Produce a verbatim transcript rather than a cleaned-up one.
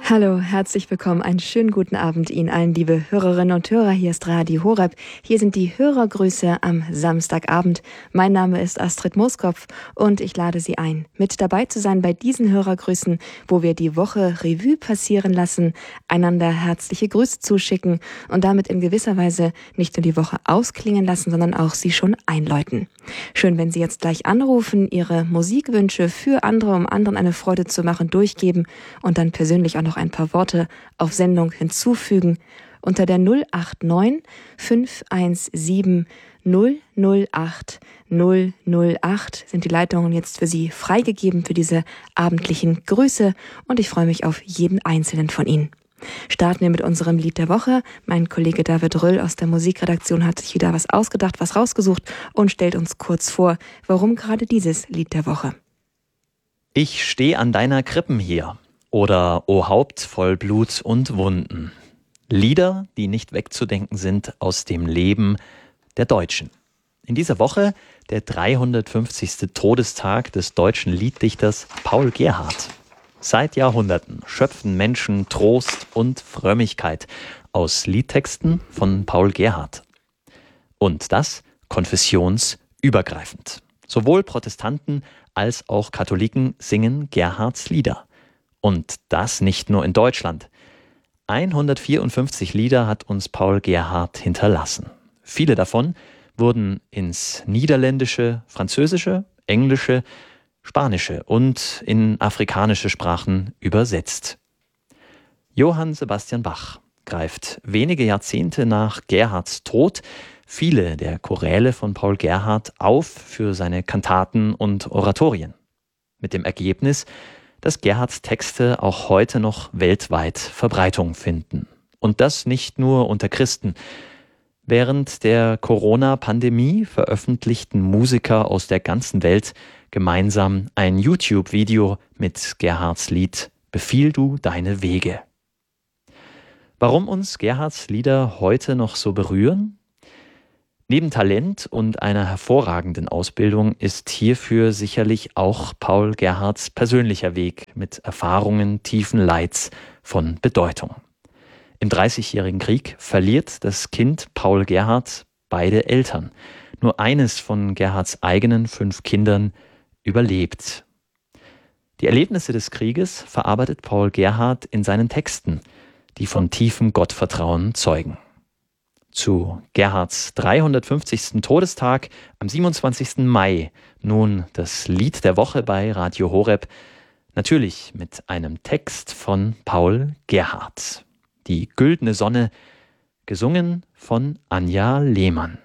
Hallo, herzlich willkommen, einen schönen guten Abend Ihnen allen, liebe Hörerinnen und Hörer. Hier ist Radio Horeb. Hier sind die Hörergrüße am Samstagabend. Mein Name ist Astrid Mooskopf und ich lade Sie ein, mit dabei zu sein bei diesen Hörergrüßen, wo wir die Woche Revue passieren lassen, einander herzliche Grüße zuschicken und damit in gewisser Weise nicht nur die Woche ausklingen lassen, sondern auch sie schon einläuten. Schön, wenn Sie jetzt gleich anrufen, Ihre Musikwünsche für andere, um anderen eine Freude zu machen, durchgeben und dann persönlich auch noch ein paar Worte auf Sendung hinzufügen. Unter der null acht neun fünf eins sieben null null acht null null acht sind die Leitungen jetzt für Sie freigegeben für diese abendlichen Grüße und ich freue mich auf jeden einzelnen von Ihnen. Starten wir mit unserem Lied der Woche. Mein Kollege David Röll aus der Musikredaktion hat sich wieder was ausgedacht, was rausgesucht und stellt uns kurz vor, warum gerade dieses Lied der Woche. Ich steh an deiner Krippen hier oder O Haupt voll Blut und Wunden. Lieder, die nicht wegzudenken sind aus dem Leben der Deutschen. In dieser Woche der dreihundertfünfzigste Todestag des deutschen Lieddichters Paul Gerhardt. Seit Jahrhunderten schöpfen Menschen Trost und Frömmigkeit aus Liedtexten von Paul Gerhardt. Und das konfessionsübergreifend. Sowohl Protestanten als auch Katholiken singen Gerhardts Lieder. Und das nicht nur in Deutschland. hundertvierundfünfzig Lieder hat uns Paul Gerhardt hinterlassen. Viele davon wurden ins Niederländische, Französische, Englische, Spanische und in afrikanische Sprachen übersetzt. Johann Sebastian Bach greift wenige Jahrzehnte nach Gerhardts Tod viele der Choräle von Paul Gerhardt auf für seine Kantaten und Oratorien. Mit dem Ergebnis, dass Gerhardts Texte auch heute noch weltweit Verbreitung finden. Und das nicht nur unter Christen. Während der Corona-Pandemie veröffentlichten Musiker aus der ganzen Welt gemeinsam ein YouTube-Video mit Gerhardts Lied Befiehl du deine Wege. Warum uns Gerhardts Lieder heute noch so berühren? Neben Talent und einer hervorragenden Ausbildung ist hierfür sicherlich auch Paul Gerhardts persönlicher Weg mit Erfahrungen tiefen Leids von Bedeutung. Im Dreißigjährigen Krieg verliert das Kind Paul Gerhardt beide Eltern. Nur eines von Gerhardts eigenen fünf Kindern überlebt. Die Erlebnisse des Krieges verarbeitet Paul Gerhardt in seinen Texten, die von tiefem Gottvertrauen zeugen. Zu Gerhardts dreihundertfünfzigsten Todestag am siebenundzwanzigsten Mai nun das Lied der Woche bei Radio Horeb, natürlich mit einem Text von Paul Gerhardt. Die güldene Sonne, gesungen von Anja Lehmann.